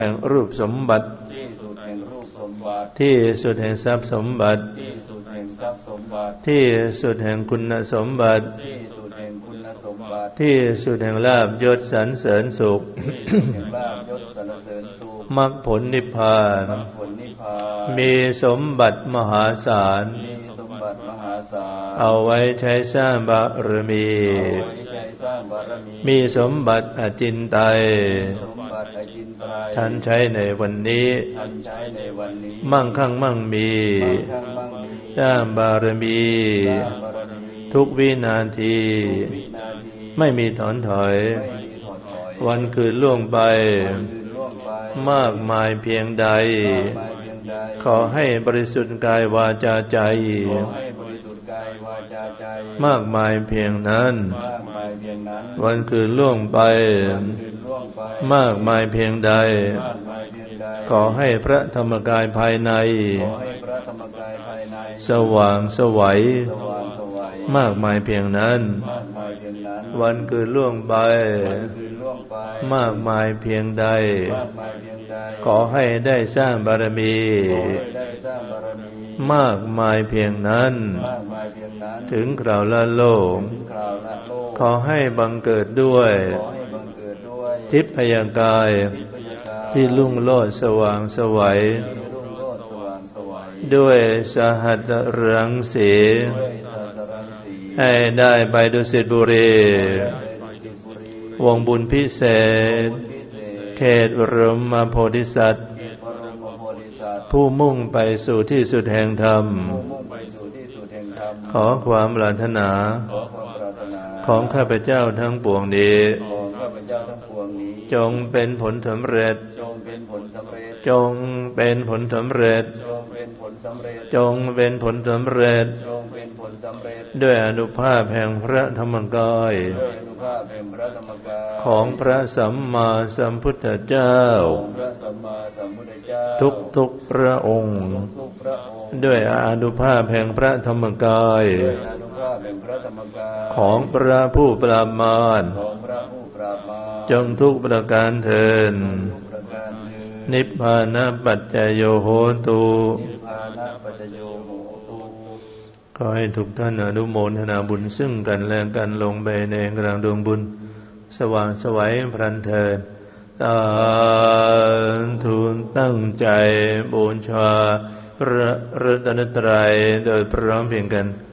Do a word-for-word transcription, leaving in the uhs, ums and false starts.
แห่งรูปสมบัติที่สุดแห่งรูปสมบัติที่สุดแห่งทรัพย์สมบัติที่สุดแห่งทรัพย์สมบัติที่สุดแห่งคุณสมบัติที่สุดแห่งคุณสมบัติที่สุดแห่งลาภยศสรรเสริญสุขแห่งลาภยศสรรเสริญสุขมรรคผลนิพพานมรรคผลนิพพานมีสมบัติมหาศาลมีสมบัติมหาศาลเอาไว้ใช้สร้างบารมีเอาไว้ใช้สร้างบารมีมีสมบัติอจินไตยสมบัติอจินไตยท่านใช้ในวันนี้ท่านใช้ในวันนี้มั่งคั่งมั่งมีมั่งคั่งมั่งมีสร้างบารมีสร้างบารมีทุกวินาทีทุกวินาทีไม่มีถอนถอยไม่มีถอนถอยวันคืนล่วงไปวันคืนล่วงไปมากมายเพียงใดมากมายเพียงใดขอให้บริสุทธิ์กายวาจาใจขอให้บริสุทธิ์กายวาจาใจมากมายเพียงนั้นมากมายเพียงนั้นวันคืนล่วงไปวันคืนล่วงไปมากมายเพียงใดมากมายเพียงใดขอให้พระธรรมกายภายในขอให้พระธรรมกายภายในสว่างไสวสว่างไสวมากมายเพียงนั้นมากมายเพียงนั้นวันคืนล่วงไปวันคืนล่วงไปมากมายเพียงใดมากมายเพียงใดขอให้ได้สร้างบารมีขอให้ได้สร้างบารมีมากมายเพียงนั้นมากมายเพียงนั้นถึงคราวละโลกถึงคราวละโลกขอให้บังเกิดด้วยขอให้บังเกิดด้วยทิพยกายที่ลุ่งโลดสว่างไสวด้วยสหัสรังสีให้ได้ไปดุสิตบุรีวงบุญพิเศษเขตบรมโพธิสัตว์ผู้มุ่งไปสู่ที่สุดแห่งธรรมขอความปรารถนาของข้าพเจ้าทั้งปวงนี้จงเป็นผลสำเร็จจงเป็นผลสำเร็จจงเป็นผลสำเร็จด้วยอนุภาพแห่งพระธรรมกายของพระสัมมาสัมพุทธเจ้าทุกทุกพระองค์ด้วยอนุภาพแห่งพระธรรมกายของพระผู้ปราบมารจงทุกประการเถิดนิพพานะปัจจโยโหตุขอให้ทุกท่านอนุโมทนาบุญซึ่งกันและกันลงไปในกลางดวงบุญสว่างไสวพลันเถิดสาธุตั้งใจบูชาพระรัตนตรัยโดยพร้อมเพรียงกัน